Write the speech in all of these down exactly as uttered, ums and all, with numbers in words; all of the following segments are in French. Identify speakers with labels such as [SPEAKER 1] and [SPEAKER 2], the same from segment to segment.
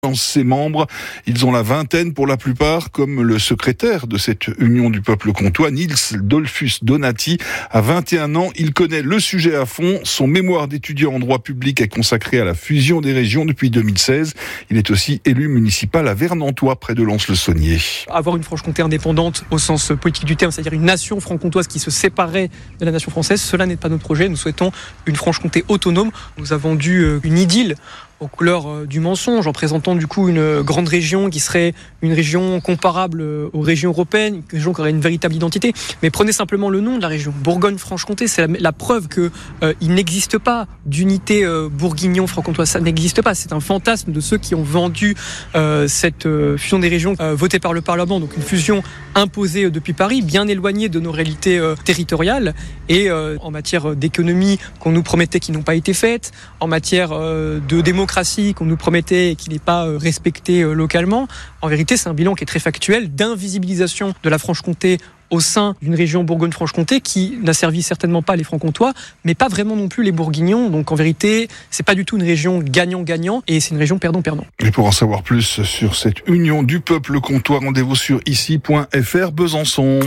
[SPEAKER 1] Ses membres, ils ont la vingtaine pour la plupart, comme le secrétaire de cette Union du peuple comtois, Nils Dolphus Donati, à vingt et un ans. Il connaît le sujet à fond. Son mémoire d'étudiant en droit public est consacré à la fusion des régions depuis deux mille seize. Il est aussi élu municipal à Vernantois, près de Lens-le-Saunier.
[SPEAKER 2] Avoir une Franche-Comté indépendante au sens politique du terme, c'est-à-dire une nation franc-comtoise qui se séparait de la nation française, cela n'est pas notre projet. Nous souhaitons une Franche-Comté autonome. Nous avons vendu une idylle aux couleurs du mensonge, en présentant du coup une grande région qui serait une région comparable aux régions européennes, une région qui aurait une véritable identité. Mais prenez simplement le nom de la région, Bourgogne-Franche-Comté, c'est la, la preuve qu'il euh, n'existe pas d'unité euh, bourguignon-franc-comtoise, ça n'existe pas. C'est un fantasme de ceux qui ont vendu euh, cette euh, fusion des régions euh, votée par le Parlement, donc une fusion imposée euh, depuis Paris, bien éloignée de nos réalités euh, territoriales, et euh, en matière d'économie qu'on nous promettait qui n'ont pas été faites, en matière euh, de démocratie qu'on nous promettait et qui n'est pas respectée localement. En vérité, c'est un bilan qui est très factuel d'invisibilisation de la Franche-Comté au sein d'une région Bourgogne-Franche-Comté qui n'a servi certainement pas les Francs-Comtois, mais pas vraiment non plus les Bourguignons. Donc en vérité, c'est pas du tout une région gagnant-gagnant et c'est une région perdant-perdant.
[SPEAKER 1] Et pour en savoir plus sur cette union du peuple comtois, rendez-vous sur ici point f r. Besançon.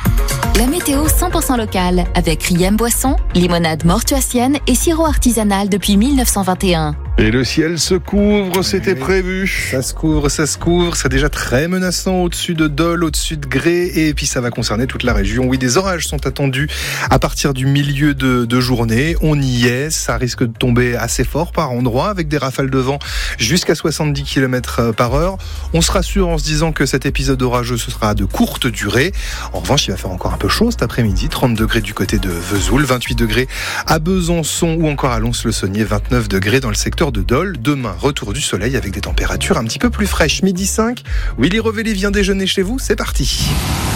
[SPEAKER 3] La météo cent pour cent locale avec Riem Boisson, limonade mortuacienne et sirop artisanal depuis mille neuf cent vingt et un.
[SPEAKER 1] Et le ciel se couvre, c'était oui, prévu.
[SPEAKER 4] Ça se couvre, ça se couvre, c'est déjà très menaçant au-dessus de Dole, au-dessus de Gré, et puis ça va concerner toute la région. Oui, des orages sont attendus à partir du milieu de, de journée. On y est, ça risque de tomber assez fort par endroits, avec des rafales de vent jusqu'à soixante-dix kilomètres par heure. On se rassure en se disant que cet épisode orageux, ce sera de courte durée. En revanche, il va faire encore un peu chaud cet après-midi, trente degrés du côté de Vesoul, vingt-huit degrés à Besançon ou encore à Lens-le-Saunier, vingt-neuf degrés dans le secteur de Dole. Demain, retour du soleil avec des températures un petit peu plus fraîches. Midi cinq, Willy Revelli vient déjeuner chez vous, c'est parti.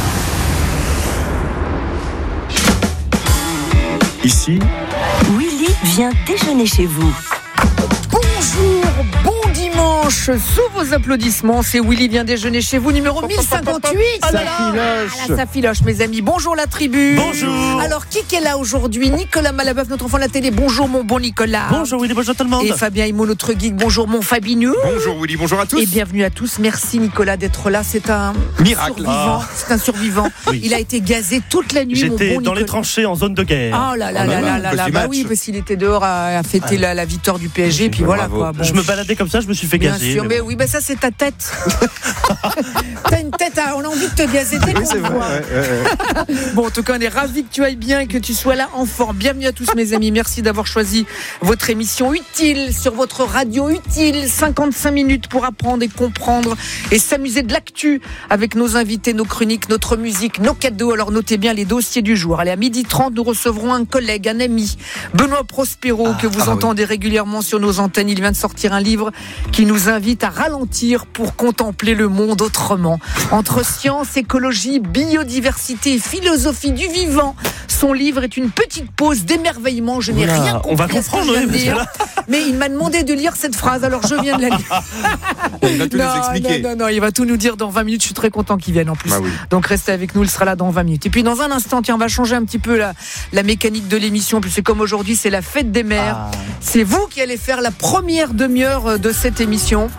[SPEAKER 5] Ici,
[SPEAKER 6] Willy vient déjeuner chez vous.
[SPEAKER 7] Bonjour, bon dimanche, sous vos applaudissements, c'est Willy vient déjeuner chez vous, numéro mille cinquante-huit.
[SPEAKER 1] Ça filoche.
[SPEAKER 7] Ah là, ça filoche, mes amis. Bonjour la tribu.
[SPEAKER 5] Bonjour.
[SPEAKER 7] Alors, qui est là aujourd'hui? Nicolas Malabeuf, notre enfant de la télé. Bonjour mon bon Nicolas.
[SPEAKER 5] Bonjour Willy, bonjour tout le monde.
[SPEAKER 7] Et Fabien Immo, notre geek. Bonjour mon Fabinou.
[SPEAKER 1] Bonjour Willy, bonjour à tous.
[SPEAKER 7] Et bienvenue à tous. Merci Nicolas d'être là. C'est un
[SPEAKER 5] miracle.
[SPEAKER 7] Survivant.
[SPEAKER 5] Ah.
[SPEAKER 7] C'est un survivant. Oui. Il a été gazé toute la nuit.
[SPEAKER 5] J'étais
[SPEAKER 7] mon bon
[SPEAKER 5] dans
[SPEAKER 7] Nicolas.
[SPEAKER 5] Les tranchées en zone de guerre.
[SPEAKER 7] Oh là là là là là là. Bah oui, parce qu'il était dehors à, à fêter ah. la, la victoire du P S G. Puis voilà quoi.
[SPEAKER 5] Bon, je me baladais comme ça, je me suis fait
[SPEAKER 7] bien
[SPEAKER 5] gazer.
[SPEAKER 7] Sûr, mais, mais bon. Oui, bah ça c'est ta tête. T'as une tête, à, on a envie de te gazer dès qu'on te voit. Ouais, ouais, ouais. Bon, en tout cas, on est ravis que tu ailles bien et que tu sois là en forme. Bienvenue à tous mes amis. Merci d'avoir choisi votre émission utile sur votre radio utile. cinquante-cinq minutes pour apprendre et comprendre et s'amuser de l'actu avec nos invités, nos chroniques, notre musique, nos cadeaux. Alors notez bien les dossiers du jour. Allez, à midi trente, nous recevrons un collègue, un ami, Benoît Prospero, ah, que vous ah, entendez oui. régulièrement sur nos antennes. Il vient de sortir un livre qui nous invite à ralentir pour contempler le monde autrement. Entre science, écologie, biodiversité et philosophie du vivant, son livre est une petite pause d'émerveillement. Je n'ai Oula, rien compris.
[SPEAKER 5] On va comprendre,
[SPEAKER 7] à ce que je viens de
[SPEAKER 5] oui,
[SPEAKER 7] dire, mais il m'a demandé de lire cette phrase, alors je viens de la lire.
[SPEAKER 1] Il va tout
[SPEAKER 7] non,
[SPEAKER 1] nous expliquer.
[SPEAKER 7] Non, non, non, il va tout nous dire dans vingt minutes. Je suis très content qu'il vienne en plus. Bah oui. Donc restez avec nous, il sera là dans vingt minutes. Et puis dans un instant, tiens, on va changer un petit peu la, la mécanique de l'émission. Puis c'est comme aujourd'hui, c'est la fête des mères. Ah. C'est vous qui allez faire la première demi-heure de cette émission.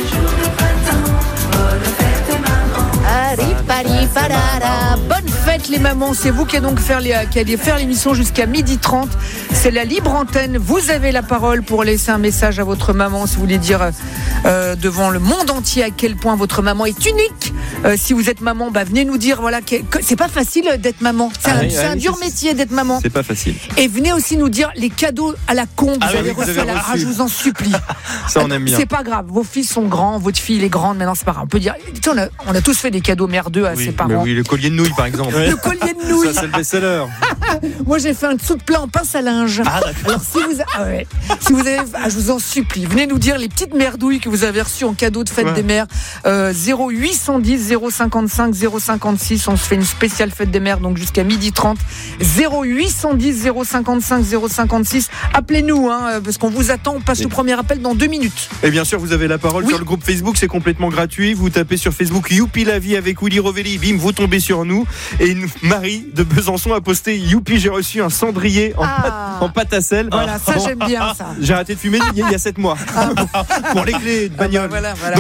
[SPEAKER 7] Bonne fête les mamans, c'est vous qui allez donc faire, les, qui allez faire l'émission jusqu'à midi trente. C'est la libre antenne, vous avez la parole pour laisser un message à votre maman si vous voulez dire euh, devant le monde entier à quel point votre maman est unique. Euh, si vous êtes maman, bah, venez nous dire voilà, que, que c'est pas facile d'être maman. C'est ah un, oui, c'est un oui, dur c'est, métier d'être maman.
[SPEAKER 8] C'est pas facile.
[SPEAKER 7] Et venez aussi nous dire les cadeaux à la con que ah vous, oui, avez reçus à la... ah, je vous en supplie.
[SPEAKER 8] Ça on aime bien.
[SPEAKER 7] C'est pas grave, vos fils sont grands, votre fille est grande, maintenant c'est pas grave. On peut dire, on a, on a tous fait des cadeaux merdeux à
[SPEAKER 8] oui,
[SPEAKER 7] ses parents.
[SPEAKER 8] Mais oui, le collier de nouilles par exemple.
[SPEAKER 7] Le collier de nouilles.
[SPEAKER 8] Ça c'est le best-seller.
[SPEAKER 7] Moi j'ai fait un dessous de plat en pince à linge.
[SPEAKER 5] Ah d'accord.
[SPEAKER 7] Alors si vous, a... ah, ouais. si vous avez, ah, je vous en supplie, venez nous dire les petites merdouilles que vous avez reçues en cadeau de fête ouais. des mères. Euh, zéro huit cent dix zéro cinquante-cinq zéro cinquante-six. On se fait une spéciale fête des mères donc jusqu'à midi trente. zéro huit cent dix zéro cinquante-cinq zéro cinquante-six. Appelez-nous hein, parce qu'on vous attend. On passe et... le premier appel dans deux minutes.
[SPEAKER 8] Et bien sûr, vous avez la parole oui. sur le groupe Facebook. C'est complètement gratuit. Vous tapez sur Facebook Youpi la vie avec Willy Revelli. Bim, vous tombez sur nous. Et une Marie de Besançon a posté Youpi, j'ai reçu un cendrier en, ah. pâte, en pâte à sel.
[SPEAKER 7] Voilà, ça j'aime bien ça.
[SPEAKER 8] J'ai arrêté de fumer il y a sept mois. Ah. Pour les clés de bagnole.
[SPEAKER 7] Ah bah voilà, voilà.